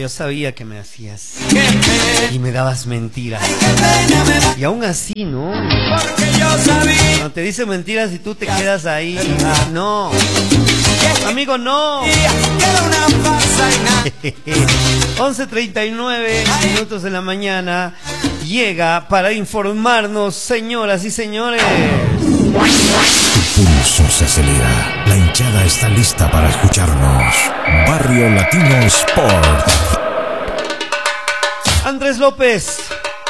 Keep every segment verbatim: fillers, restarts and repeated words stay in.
yo sabía que me hacías y me dabas mentiras. Y aún así, ¿no? No te dice mentiras y tú te quedas ahí. No, amigo, no. once treinta y nueve minutos de la mañana. Llega para informarnos, señoras y señores. Pulso se acelera. La hinchada está lista para escucharnos. Barrio Latino Sport. Andrés López,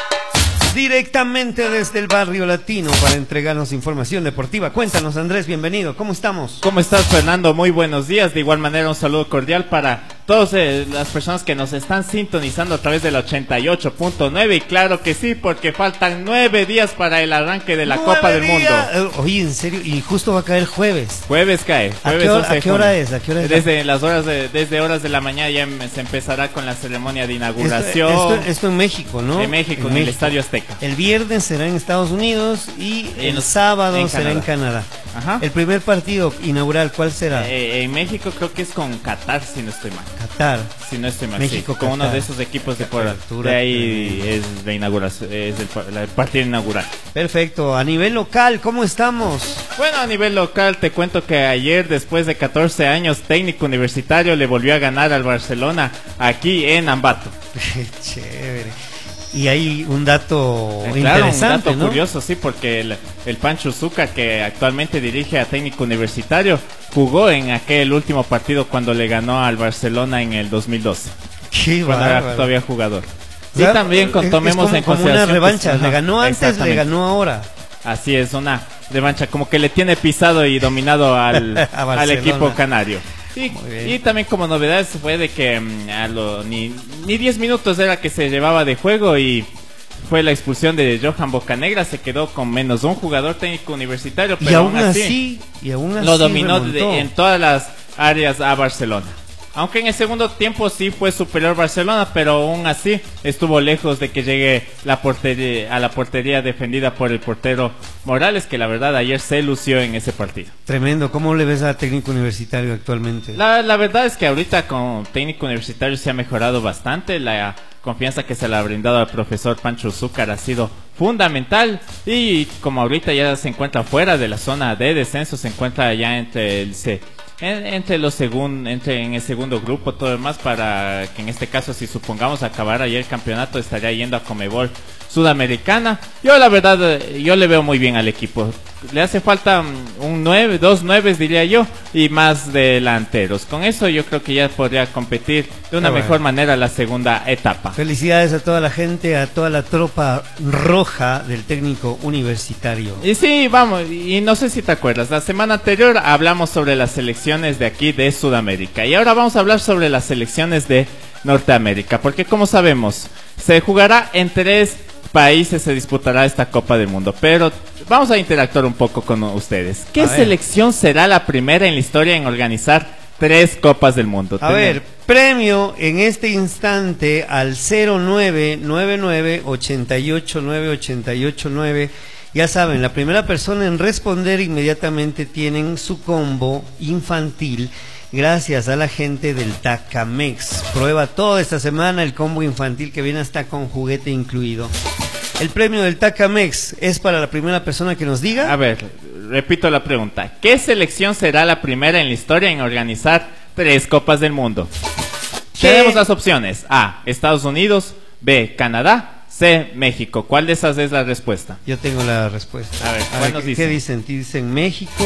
directamente desde el Barrio Latino para entregarnos información deportiva. Cuéntanos, Andrés, bienvenido. ¿Cómo estamos? ¿Cómo estás, Fernando? Muy buenos días. De igual manera, un saludo cordial para todas eh, las personas que nos están sintonizando a través del ochenta y ocho punto nueve. Y claro que sí, porque faltan nueve días para el arranque de la Copa del Mundo. Eh, oye, en serio, y justo va a caer jueves. Jueves cae. Jueves ¿A qué hora, ¿a qué hora es? ¿A qué hora es? Desde las horas de, desde horas de la mañana ya se empezará con la ceremonia de inauguración. Esto, esto, esto en México, ¿no? En México, en, en México. El Estadio Azteca. El viernes será en Estados Unidos y en, el sábado en será en Canadá. Ajá. El primer partido inaugural, ¿cuál será? Eh, en México creo que es con Qatar, si no estoy mal. Qatar. Si no estoy mal, México, sí, con uno de esos equipos de por de ahí es la inauguración, es el, el partido inaugural. Perfecto. A nivel local, ¿cómo estamos? Bueno, a nivel local te cuento que ayer, después de catorce años, Técnico Universitario le volvió a ganar al Barcelona aquí en Ambato. Chévere. Y hay un dato eh, claro, interesante, un dato ¿no? curioso, sí, porque el, el Pancho Zúcar, que actualmente dirige a Técnico Universitario, jugó en aquel último partido cuando le ganó al Barcelona en el dos mil doce. Qué cuando bárbaro. era todavía jugador. Y O sea, también con, tomemos es como, en consideración como una revancha, pues, le ganó antes, le ganó ahora. Así es, una revancha, como que le tiene pisado y dominado al, al equipo canario. Y, y también como novedades fue de que a lo, ni, ni diez minutos era que se llevaba de juego y fue la expulsión de Johan Bocanegra. Se quedó con menos un jugador Técnico Universitario, pero y aún así, así, y aún así lo dominó de, en todas las áreas a Barcelona. Aunque en el segundo tiempo sí fue superior Barcelona, pero aún así estuvo lejos de que llegue la portería, a la portería defendida por el portero Morales, que la verdad ayer se lució en ese partido. Tremendo. ¿Cómo le ves a Técnico Universitario actualmente? La, la verdad es que ahorita con Técnico Universitario se ha mejorado bastante. La confianza que se le ha brindado al profesor Pancho Zúcar ha sido fundamental, y como ahorita ya se encuentra fuera de la zona de descenso, se encuentra ya entre el C En, entre los segun, entre en el segundo grupo, todo demás, para que en este caso, si supongamos acabar ayer el campeonato, estaría yendo a Conmebol Sudamericana. Yo la verdad, yo le veo muy bien al equipo. Le hace falta un nueve, dos nueves diría yo, y más delanteros. Con eso yo creo que ya podría competir de una bueno. mejor manera la segunda etapa. Felicidades a toda la gente, a toda la tropa roja del Técnico Universitario. Y sí, vamos, y no sé si te acuerdas, la semana anterior hablamos sobre las selecciones de aquí de Sudamérica, y ahora vamos a hablar sobre las selecciones de Norteamérica, porque como sabemos, se jugará en tres países, se disputará esta Copa del Mundo, pero vamos a interactuar un poco con ustedes. ¿Qué selección será la primera en la historia en organizar tres Copas del Mundo? A Tenemos. ver, premio en este instante al cero nueve nueve nueve ocho ocho nueve ocho ocho nueve. Ya saben, la primera persona en responder inmediatamente tienen su combo infantil gracias a la gente del Tacamex. Prueba toda esta semana el combo infantil que viene hasta con juguete incluido. El premio del Tacamex es para la primera persona que nos diga. A ver, repito la pregunta. ¿Qué selección será la primera en la historia en organizar tres Copas del Mundo? ¿Qué? Tenemos las opciones: A, Estados Unidos; B, Canadá; C, México. ¿Cuál de esas es la respuesta? Yo tengo la respuesta. A ver, a ver ¿qué, dicen? ¿qué dicen? Dicen México,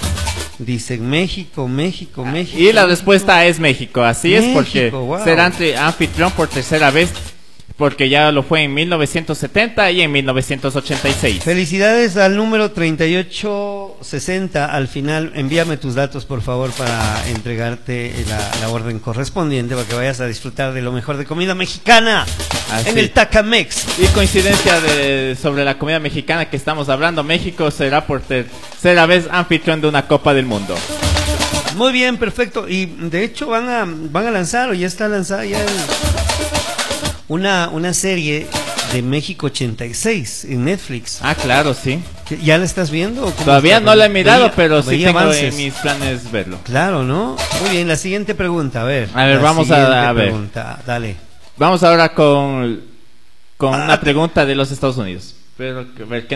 dicen México, México, México. Y la respuesta es México, así México, es, porque wow. será anfitrión por tercera vez, porque ya lo fue en mil novecientos setenta y en mil novecientos ochenta y seis. Felicidades al número treinta y ocho sesenta. Al final, envíame tus datos, por favor, para entregarte la, la orden correspondiente, para que vayas a disfrutar de lo mejor de comida mexicana. Así. En el Tacamex. Y coincidencia de, sobre la comida mexicana que estamos hablando, México será por tercera vez anfitrión de una Copa del Mundo. Muy bien, perfecto. Y de hecho van a van a lanzar, o ya está lanzada ya el, una, una serie de México ochenta y seis en Netflix. Ah, claro, sí. ¿Ya la estás viendo? Todavía no la he mirado, veía, pero sí veía tengo avances. en mis planes verlo. Claro, ¿no? Muy bien, la siguiente pregunta, a ver. A ver, la vamos a- siguiente a ver. pregunta, dale. Vamos ahora con, con Ah, una pregunta de los Estados Unidos. Pero, a ver, ¿qué